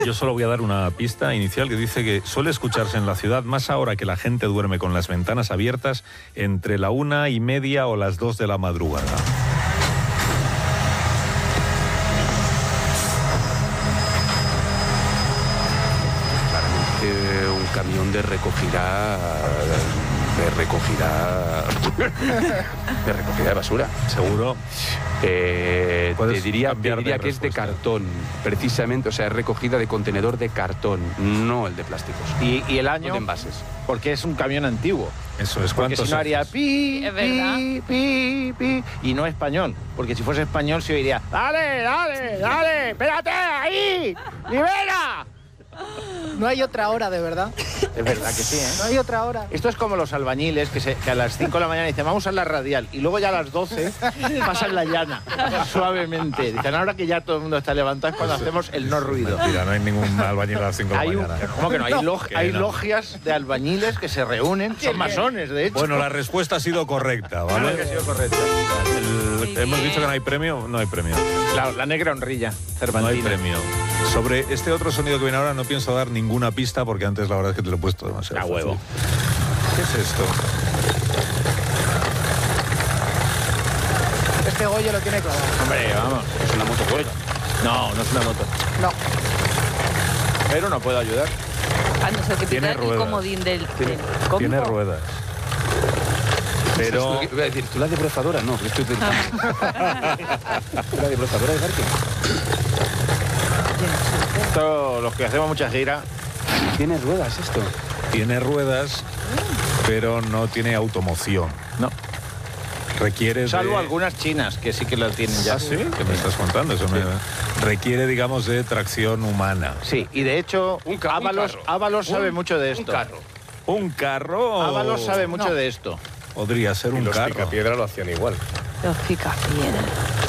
Yo solo voy a dar una pista inicial que dice que suele escucharse en la ciudad más ahora que la gente duerme con las ventanas abiertas entre la 1:30 o las 2 de la madrugada. Un camión de recogida de basura. Seguro. Te diría de que es de cartón, precisamente, o sea, es recogida de contenedor de cartón, no el de plásticos. Y el año, no de envases. porque es un camión antiguo. Eso es. Porque si no haría pi, Es verdad. pi, pi, y no español. Porque si fuese español se oiría, dale, dale, dale, espérate, ahí, libera. No hay otra hora, de verdad. Es verdad que sí, ¿eh? No hay otra hora. Esto es como los albañiles que a las 5 de la mañana dicen, vamos a la radial, y luego ya a las 12 pasan la llana, suavemente. Dicen, ahora que ya todo el mundo está levantado es cuando hacemos el no ruido. Mentira, no hay ningún albañil a las 5 de la mañana. ¿Cómo que no? Hay logias de albañiles que se reúnen, son masones, de hecho. Bueno, la respuesta ha sido correcta, ¿vale? Claro que ha sido correcta. Hemos dicho que no hay premio, no hay premio. La negra honrilla, Cervantina. No hay premio. Sobre este otro sonido que viene ahora no pienso dar ninguna pista porque antes la verdad es que te lo he puesto demasiado fácil. huevo. ¿Qué es esto? Este Goyo lo tiene clavado. Hombre, vamos. Es una moto Goya. No, no es una moto. No. Pero no puedo ayudar. A no ser que Tiene tenga el ruedas. comodín del cómico. Tiene ruedas. Pero... Voy a decir, ¿tú la debrozadora? No, porque estoy tentando. ¿La debrozadora de parque? Esto, los que hacemos mucha gira, Tiene ruedas esto. Tiene ruedas, pero no tiene automoción. no. Requiere Salvo de... algunas chinas que sí que lo tienen ya. ¿Ah, sí? ¿Qué me estás contando? Eso requiere, digamos, de tracción humana. Sí, y de hecho, Ábalos sabe mucho de esto. ¿Un carro? Ábalos sabe mucho de esto. Podría ser un Los carro. Picapiedra lo hacían igual. Los picapiedras.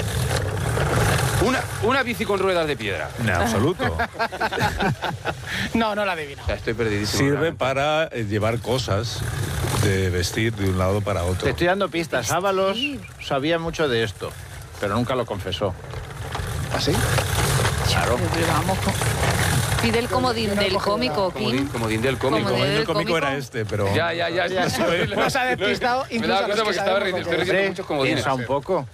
Una bici con ruedas de piedra. En absoluto. No, no la adivino. O sea, estoy perdidísimo. Sirve realmente. para llevar cosas de vestir de un lado para otro. Te estoy dando pistas. Ábalos sabía mucho de esto, pero nunca lo confesó. ¿Así? Claro. Pero vamos, pide el comodín del cómico, Kim. Comodín del cómico. Comodín. El cómico cómico. era este, pero... Ya. Nos ha despistado Me incluso daba a los cuenta que porque estaba sabemos riendo. lo que Estoy es. riendo muchos comodines. Piensa un poco.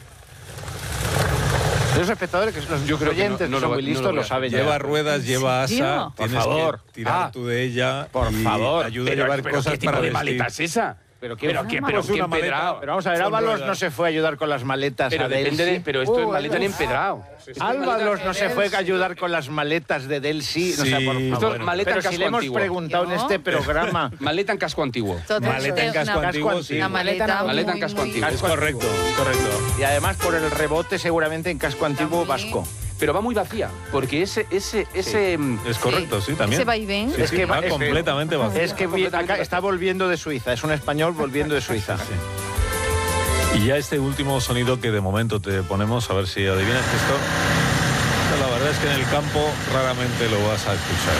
Los espectadores, que los Yo creo que oyentes no que lo son va- muy no listos, lo voy lo a- saben ya. Lleva ruedas, lleva asa, serio? tienes Por favor. que tirar tú de ella Por y favor. ayuda a llevar cosas ¿qué tipo para de vestir. maleta es esa? Pero Pero ¿quién- qué Pues una maleta. empedrado. Pero vamos a ver, Son Ábalos ruedas. no se fue a ayudar con las maletas Pero a depende de... Delsi. Pero esto es maleta en empedrado. Ábalos no se fue a ayudar con las maletas de Delsi. O sea, Sí, por esto favor. es maleta Pero en si casco le hemos antiguo. preguntado en ¿No? este programa... Maleta en casco antiguo. Maleta en casco antiguo, sí. Una maleta, Maleta en muy, casco muy- antiguo. Es correcto, es correcto. Y además por el rebote seguramente en casco antiguo También. vasco. Pero va muy vacía, porque ese Es correcto, sí, también. Ese vaivén. Sí, Es sí, que va es que- completamente vacío. Es que acá está volviendo de Suiza, es un español volviendo de Suiza. Y ya este último sonido que de momento te ponemos, a ver si adivinas esto. La verdad es que en el campo raramente lo vas a escuchar.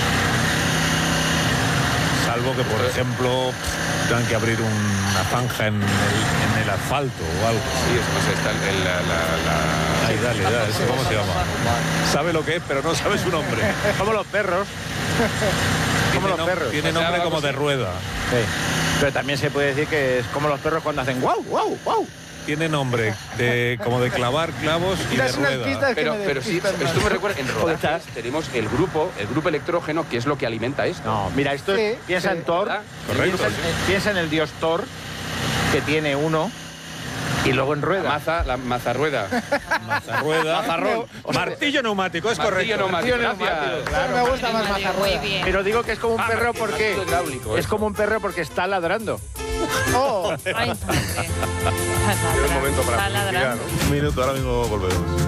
Salvo que, por ejemplo, tengan que abrir una zanja en el asfalto o algo. Sí, está Ahí, dale, ¿ese ¿cómo se llama? Sabe lo que es, pero no sabe su nombre. Como los perros. Como los perros. Tiene nombre como de rueda. Sí. Pero también se puede decir que es como los perros cuando hacen guau, guau, guau. Tiene nombre como de clavar clavos y de Tiras unas rueda. pistas que me Pero sí, despistan más. esto me recuerda, en rodajes tenemos el grupo electrógeno, que es lo que alimenta esto. No, mira, esto Sí, es, piensa sí. en Thor, ¿Verdad? Correcto, piensa en el dios Thor, que tiene uno, y luego en rueda. La mazarrueda. Rueda. Mazarrón. Martillo neumático, es Martillo correcto. neumático, gracias. Claro, me gusta más Muy mazarrueda. bien. Pero digo que es como un perro porque... martillo hidráulico, Es eso. como un perro porque está ladrando. Oh, Ay, madre. Era un momento para Está publicidad, ladrando. ¿no? Un minuto, ahora mismo volvemos.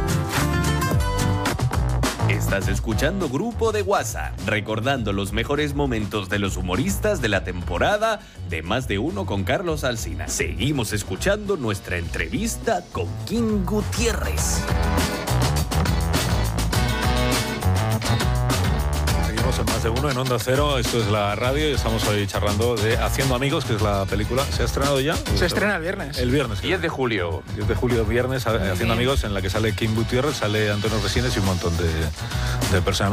Estás escuchando Grupo de WhatsApp, recordando los mejores momentos de los humoristas de la temporada de Más de Uno con Carlos Alsina. Seguimos escuchando nuestra entrevista con Kim Gutiérrez. Seguimos en Más de Uno, en Onda Cero. Esto es la radio y estamos hoy charlando de Haciendo Amigos, que es la película. ¿Se ha estrenado ya? se estrena el viernes. El viernes. 10 de julio. 10 de julio, viernes, Haciendo Amigos, en la que sale Kim Gutiérrez, sale Antonio Resines y un montón de de persona.